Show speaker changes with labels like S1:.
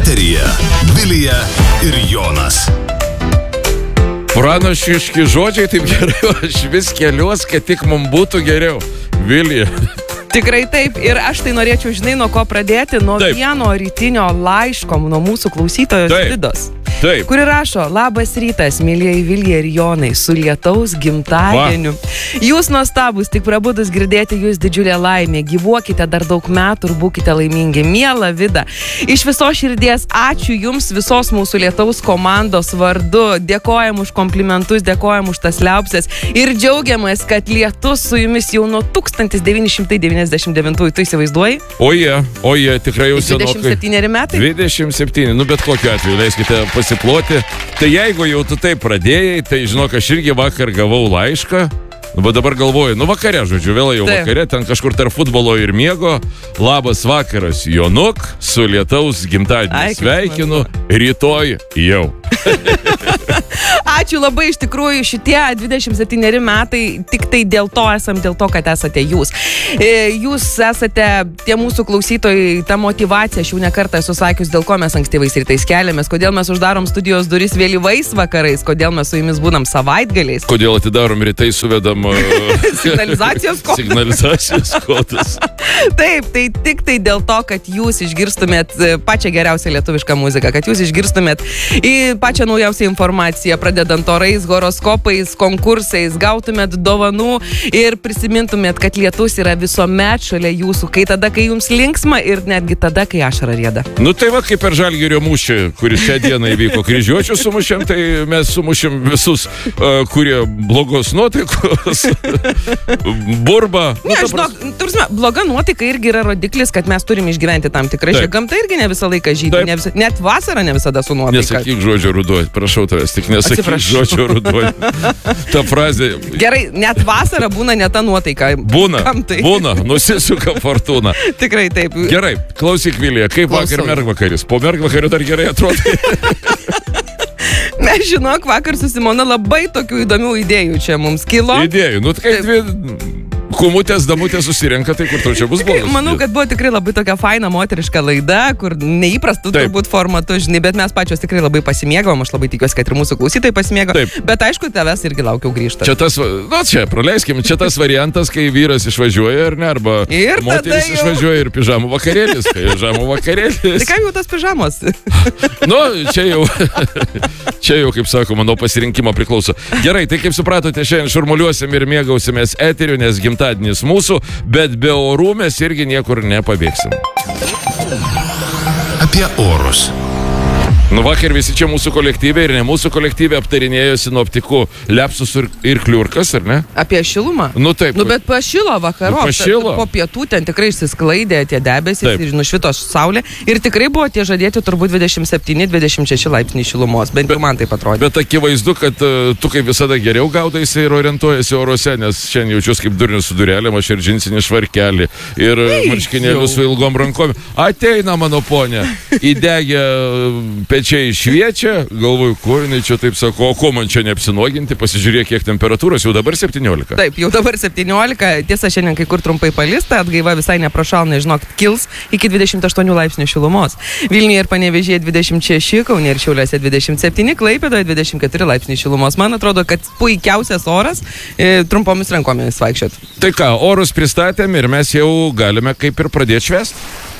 S1: Eteryje Vilija ir Jonas.
S2: Pranašiški žodžiai, taip gerai, aš vis keliuos, kad tik mums būtų geriau. Vilija.
S3: Tikrai taip. Ir aš tai norėčiau, žinai, nuo ko pradėti. Nuo vieno rytinio laiško, nuo mūsų klausytojos Vidos.
S2: Taip.
S3: Kuri rašo: labas rytas, mėlyjeji Vilija ir Jonai, su lietaus gimtadieniu. Jūs nuostabus, tik prabudus girdėti jūs didžiulė laimė. Gyvuokite dar daug metų ir būkite laimingi. Miela Vida, iš visos širdies ačiū jums visos mūsų lietaus komandos vardu. Dėkojam už komplimentus, dėkojam už tas liaupsės ir džiaugiamės, kad lietus su jumis jau nuo 1999. Tu įsivaizduoji?
S2: Oje, tikrai jau senokai.
S3: 27 metai?
S2: 27, bet kokiu atveju, leiskite pasiploti. Tai jeigu jau tu tai pradėjai, tai žinok, aš irgi vakar gavau laišką. Bet dabar galvoju, vakare, žodžiu, vėl jau vakare, ten kažkur tarp futbolo ir miego. Labas vakaras, Jonuk, su lietaus gimtadieniu sveikinu, rytoj jau.
S3: Ačiū labai, iš tikrųjų, šitie 27 metai tik tai dėl to, kad esate jūs. Jūs esate tie mūsų klausytojai, ta motyvacija, aš jau nekartą esu sakius, dėl ko mes ankstyvais rytais keliamės, kodėl mes uždarom studijos duris vėlyvais vakarais, kodėl mes su jumis būnam savaitgaliais.
S2: Kodėl atidarom rytais, suvedam signalizacijos kodus.
S3: Taip, tai tik tai dėl to, kad jūs išgirstumėt pačią geriausią lietuvišką muziką, kad jūs išgirstumėt į pačią naujausią informaciją, pradedant orais, horoskopais, konkursais, gautumėt dovanų ir prisimintumėt, kad lietus yra visuomet šalia jūsų, kai jums linksma ir netgi tada, kai ašara rieda.
S2: Tai va, kaip per Žalgirio mūšį, kuris šią dieną įvyko, kryžiuočių sumušėm, tai mes sumušėm visus, kurie blogos nuotaikos, burba.
S3: Ne, žinok, bloga nuotaika irgi yra rodiklis, kad mes turim išgyventi tam tikrai. Ši gamta irgi ne visą laiką žydi, net vasara ne visada su nuotaika.
S2: Nesakyk žodžio ruduoj, prašau tavęs, tik nesakyk žodžio ruduoj. Ta frazė.
S3: Gerai, net vasara būna ne ta nuotaika.
S2: Būna, nusisuka fortūna.
S3: Tikrai taip.
S2: Gerai, klausyk Vilija, kaip vakar mergvakaris? Po mergvakario dar gerai atrodo.
S3: Mes, žinok, vakar su Simona labai tokių įdomių idėjų čia mums kilo.
S2: Idėjų, tai dvi kumutės, damutės susirenka, tai kur tau čia bus blogas?
S3: Manau, kad buvo tikrai labai tokia faina moteriška laida, kur neįprastų turbūt formatu, žinai, bet mes pačios tikrai labai pasimėgavom, aš labai tikiuosi, kad ir mūsų klausytojai pasimėgo, bet aišku, tavęs irgi laukiau grįžtant.
S2: Čia tas, praleiskim, čia tas variantas, kai vyras išvažiuoja, ar ne, arba moteris išvažiuoja ir pižamų vakarėlis. Tai
S3: ką jau tas pižamos?
S2: Čia jau, kaip sakoma, nuo pasirinkimo priklauso. Gerai, tai kaip supratote, šiandien šurmuliuosim ir mėgausimės eteriu, nes gimtadienis mūsų, bet be orų mes irgi niekur nepabėgsim.
S1: Apie orus.
S2: Vakar visi čia mūsų kolektyvė ir ne mūsų kolektyvė aptarinėjo sinoptikų Lepsus ir Kliurkas, ar ne? Apie
S3: šilumą?
S2: Taip.
S3: Bet pašilo vakaro. Po pietų ten tikrai išsisklaidė tie debesys ir nušvito saulė. Ir tikrai buvo tie žadėti turbūt 27-26 laipsniai šilumos. Bent jau man taip atrodė.
S2: Bet akivaizdu, kad tu kaip visada geriau gaudaisi ir orientuojasi orose, nes šiandien jaučiuosi kaip durnius su durelėm, aš ir džinsinį švarkelį, ir marškinėlius su ilgom rankom. Ateina mano ponė, įdegė pečiai šviečia, galvoju, ko jinai čia taip sako, o ko man čia neapsinuoginti, pasižiūrėk, kiek temperatūros, jau dabar 17.
S3: Taip, jau dabar 17, tiesa, šiandien kai kur trumpai palista, atgaiva visai neprašalna, žinok, kils iki 28 laipsnių šilumos. Vilniuje ir Panevėžyje 26, Kaune ir Šiauliuose 27, Klaipėdoje 24 laipsnių šilumos. Man atrodo, kad puikiausias oras trumpomis rankomis vaikščiot.
S2: Tai ką, orus pristatėm ir mes jau galime kaip ir pradėti švęsti.